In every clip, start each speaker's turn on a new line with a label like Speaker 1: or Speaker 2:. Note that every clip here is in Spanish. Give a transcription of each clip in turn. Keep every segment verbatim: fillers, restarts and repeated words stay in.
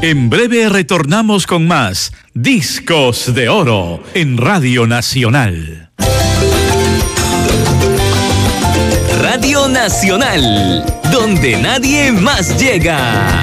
Speaker 1: En breve retornamos con más Discos de Oro en Radio Nacional.
Speaker 2: Radio Nacional, donde nadie más llega.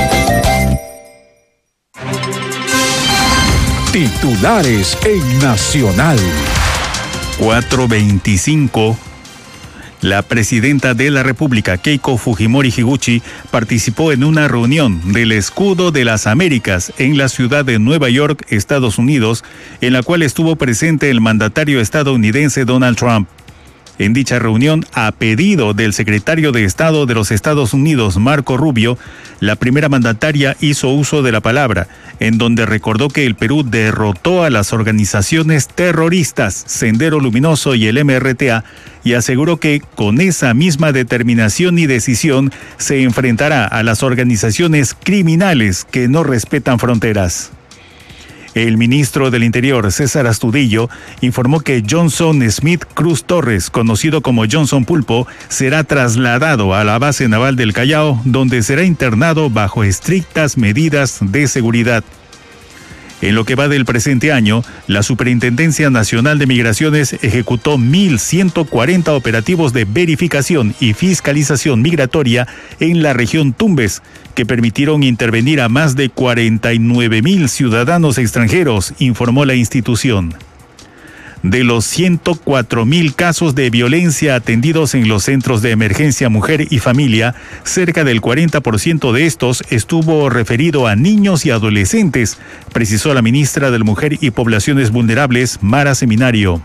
Speaker 3: Titulares en Nacional.
Speaker 4: cuatro veinticinco. La presidenta de la República, Keiko Fujimori Higuchi, participó en una reunión del Escudo de las Américas en la ciudad de Nueva York, Estados Unidos, en la cual estuvo presente el mandatario estadounidense Donald Trump. En dicha reunión, a pedido del secretario de Estado de los Estados Unidos, Marco Rubio, la primera mandataria hizo uso de la palabra, en donde recordó que el Perú derrotó a las organizaciones terroristas Sendero Luminoso y el M R T A, y aseguró que con esa misma determinación y decisión se enfrentará a las organizaciones criminales que no respetan fronteras. El ministro del Interior, César Astudillo, informó que Johnson Smith Cruz Torres, conocido como Johnson Pulpo, será trasladado a la base naval del Callao, donde será internado bajo estrictas medidas de seguridad. En lo que va del presente año, la Superintendencia Nacional de Migraciones ejecutó mil ciento cuarenta operativos de verificación y fiscalización migratoria en la región Tumbes, que permitieron intervenir a más de cuarenta y nueve mil ciudadanos extranjeros, informó la institución. De los ciento cuatro mil casos de violencia atendidos en los centros de emergencia Mujer y Familia, cerca del cuarenta por ciento de estos estuvo referido a niños y adolescentes, precisó la ministra de la Mujer y Poblaciones Vulnerables, Mara Seminario.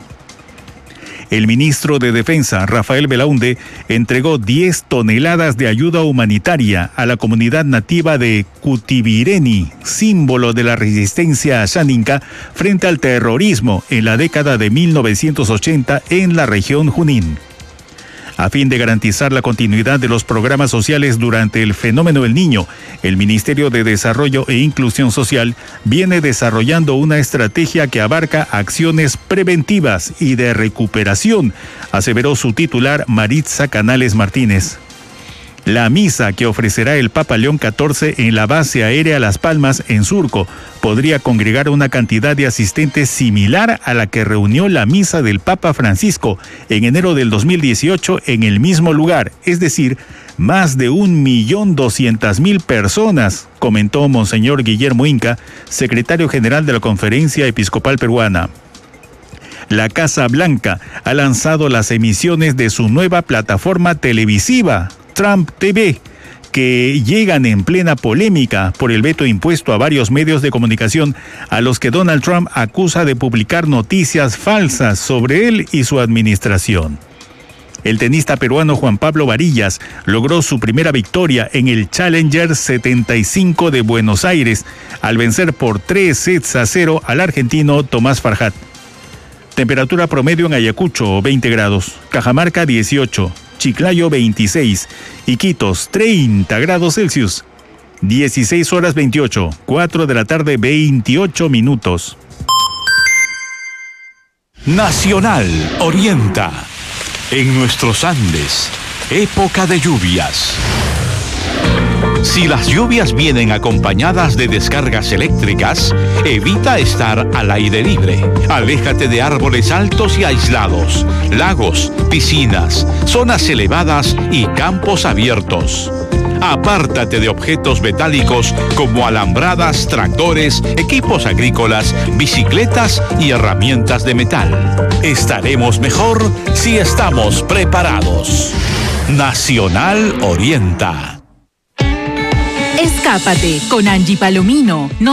Speaker 4: El ministro de Defensa, Rafael Belaunde, entregó diez toneladas de ayuda humanitaria a la comunidad nativa de Cutibireni, símbolo de la resistencia xaninca frente al terrorismo en la década de mil novecientos ochenta en la región Junín. A fin de garantizar la continuidad de los programas sociales durante el fenómeno El Niño, el Ministerio de Desarrollo e Inclusión Social viene desarrollando una estrategia que abarca acciones preventivas y de recuperación, aseveró su titular Maritza Canales Martínez. La misa que ofrecerá el Papa León catorce en la base aérea Las Palmas, en Surco, podría congregar una cantidad de asistentes similar a la que reunió la misa del Papa Francisco en enero del dos mil dieciocho en el mismo lugar, es decir, más de un millón doscientas mil personas, comentó Monseñor Guillermo Inca, secretario general de la Conferencia Episcopal Peruana. La Casa Blanca ha lanzado las emisiones de su nueva plataforma televisiva, Trump T V, que llegan en plena polémica por el veto impuesto a varios medios de comunicación a los que Donald Trump acusa de publicar noticias falsas sobre él y su administración. El tenista peruano Juan Pablo Varillas logró su primera victoria en el Challenger setenta y cinco de Buenos Aires al vencer por tres sets a cero al argentino Tomás Farjat. Temperatura promedio en Ayacucho, veinte grados, Cajamarca, dieciocho, Chiclayo, veintiséis, Iquitos, treinta grados Celsius, dieciséis horas veintiocho, cuatro de la tarde, veintiocho minutos.
Speaker 1: Nacional orienta. En nuestros Andes, época de lluvias. Si las lluvias vienen acompañadas de descargas eléctricas, evita estar al aire libre. Aléjate de árboles altos y aislados, lagos, piscinas, zonas elevadas y campos abiertos. Apártate de objetos metálicos como alambradas, tractores, equipos agrícolas, bicicletas y herramientas de metal. Estaremos mejor si estamos preparados. Nacional orienta.
Speaker 5: Escápate con Angie Palomino. No